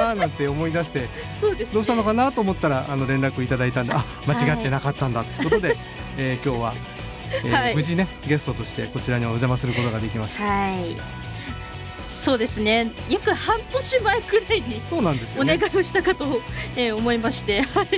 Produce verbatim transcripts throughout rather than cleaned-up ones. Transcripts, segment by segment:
ななんて思い出してそうですね、 どうしたのかなと思ったらあの連絡いただいたんで、あ、間違ってなかったんだということで、はい、えー、今日は、えーはい、無事ねゲストとしてこちらにお邪魔することができました。 はい、そうですね、約半年前くらいにそうなんですよ、ね、 お願いをしたかと、えー、思いまして、はい、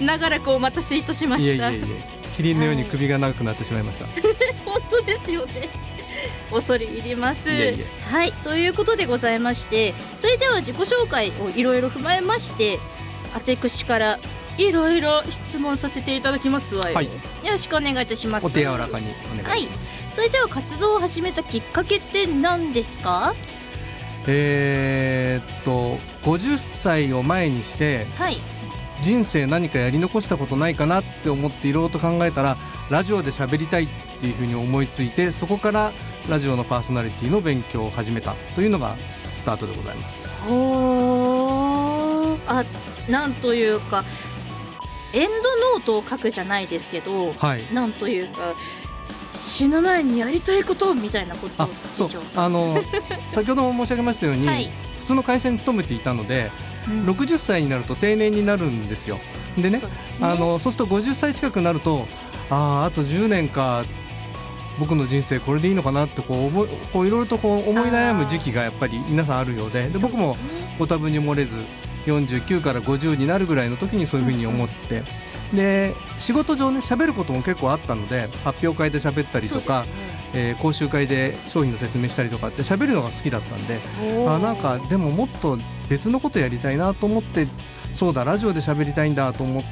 長らくお待たせいたしました。 いえいえいえ、キリンのように首が長くなってしまいました、はい、 本当ですよね、恐れ入ります。 いえいえ、 はい、そういうことでございまして、それでは自己紹介をいろいろ踏まえまして、私からいろいろ質問させていただきますわよ、はい、よろしくお願いいたします。 お手柔らかにお願いします、 はい、それでは活動を始めたきっかけって何ですか？ えー、っとごじゅっさいを前にして、はい、人生何かやり残したことないかなって思っていろいろと考えたらラジオで喋りたいっていうふうに思いついて、そこからラジオのパーソナリティの勉強を始めたというのがスタートでございます。 ほー、あ、なんというかエンドノートを書くじゃないですけど、はい、なんというか死ぬ前にやりたいことみたいなこと。 あ、そう、あの先ほども申し上げましたように、はい、普通の会社に勤めていたので、うん、ろくじゅっさいになると定年になるんですよ。でね、そうですね、あのそうするとごじゅっさい近くなると、ああ、あとじゅうねんか、僕の人生これでいいのかなってこう思いこういろいろとこう思い悩む時期がやっぱり皆さんあるようで、で僕もご多分に漏れずよんじゅうきゅうからごじゅうになるぐらいの時にそういうふうに思って、うんうん、で仕事上ね喋ることも結構あったので、発表会で喋ったりとか、ね、えー、講習会で商品の説明したりとかって喋るのが好きだったんで、あ、なんかでももっと別のことやりたいなと思って、そうだラジオで喋りたいんだと思って、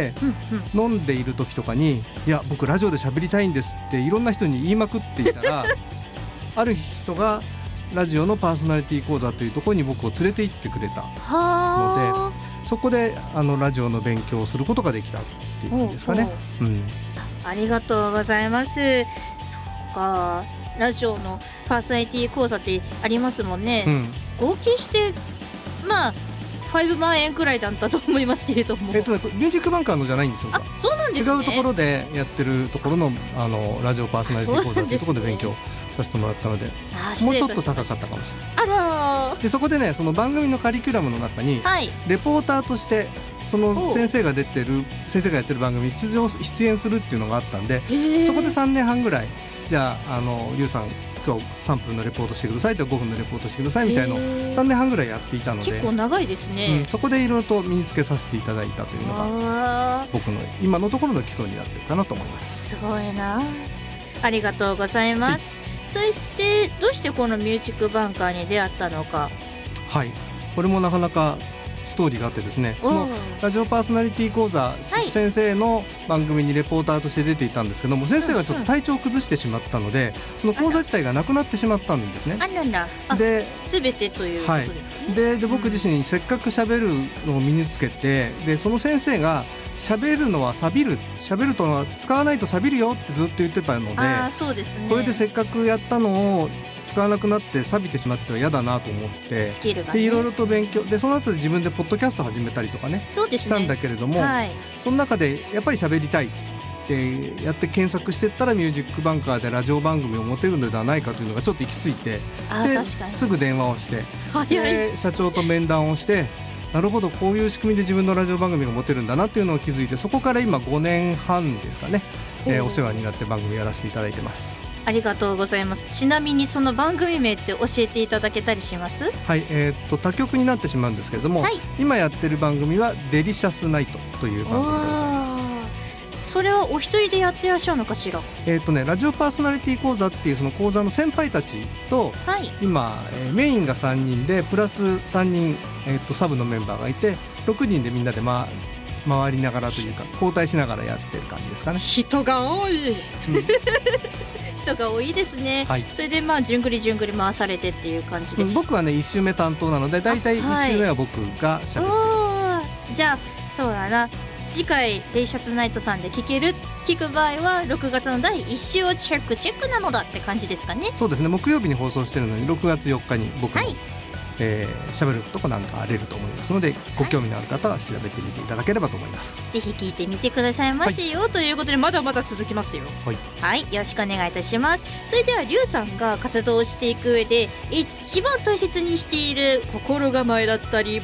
うんうん、飲んでいる時とかに、いや僕ラジオで喋りたいんですっていろんな人に言いまくっていたらある人がラジオのパーソナリティ講座というところに僕を連れて行ってくれたので、そこであのラジオの勉強をすることができたっていう感じですかね。うん、 ありがとうございます。そうか、ラジオのパーソナリティ講座ってありますもんね、うん、合計してまあごまんえんくらいだったと思いますけれども、 えっとね、ミュージックバンカーのじゃないんですよ。 あ、そうなんですね。 違うところでやってるところの、あのラジオパーソナリティ講座というところで勉強させてもらったので、もうちょっと高かったかもしれない。あら、でそこでね、その番組のカリキュラムの中に、はい、レポーターとしてその先生が出てる先生がやってる番組に出場出演するっていうのがあったんで、そこでさんねんはんぐらい、じゃあ、あのゆうさん今日さんぷんのレポートしてくださいと、ごふんのレポートしてくださいみたいのをさんねんはんぐらいやっていたので、 結構長いですね、 うん、そこでいろいろと身につけさせていただいたというのが僕の今のところの基礎になってるかなと思います。 すごいな、ありがとうございます、はい、そしてどうしてこのミュージックバンカーに出会ったのか。 はい、これもなかなかストーリーがあってですね、そのラジオパーソナリティ講座、はい、先生の番組にレポーターとして出ていたんですけども、先生がちょっと体調を崩してしまったので、その講座自体がなくなってしまったんですね。 あらら、あ、で全てということですかね、はい、で, で僕自身せっかく喋るのを身につけて、でその先生が喋るのは錆びる、喋るとは使わないと錆びるよってずっと言ってたので、 あ、そうですね、 これでせっかくやったのを使わなくなって錆びてしまっては嫌だなと思って、 スキルがね、 でいろいろと勉強で、その後で自分でポッドキャスト始めたりとかね、 そうですね、 したんだけれども、はい、その中でやっぱり喋りたいってやって検索していったら、ミュージックバンカーでラジオ番組を持てるのではないかというのがちょっと行き着いて、ですぐ電話をして、で社長と面談をして、なるほどこういう仕組みで自分のラジオ番組が持てるんだなっていうのを気づいて、そこから今ごねんはんですかね、えー、お世話になって番組やらせていただいてます。 ありがとうございます。ちなみにその番組名って教えていただけたりします？ はい、えー、っと他局になってしまうんですけれども、はい、今やってる番組はデリシャスナイトという番組でございます。 それはお一人でやってらっしゃるのかしら？ えーっとね、ラジオパーソナリティ講座っていうその講座の先輩たちと、はい、今、えー、メインがさんにんでプラスさんにん、えー、っとサブのメンバーがいて、ろくにんでみんなで、まあ、回りながらというか交代しながらやってる感じですかね。 人が多い、うん、人が多いですね、はい、それでまあじゅんぐりじゅんぐり回されてっていう感じで、 うん、僕はねいち週目担当なので、だいたいいち週目は僕がしゃべってる、 はい、じゃあそうだな、次回デイシャツナイトさんで聞ける聞く場合はろくがつのだいいっ週をチェックチェックなのだって感じですかね。 そうですね、木曜日に放送してるのにろくがつよっかに僕の、はい、えー、しゃべるとこなんか荒れると思いますので、ご興味のある方は調べてみていただければと思います。 ぜひ聞いてみてくださいませよ、はい、ということでまだまだ続きますよ。はい、はい、よろしくお願いいたします。それではリュウさんが活動していく上で一番大切にしている心構えだったり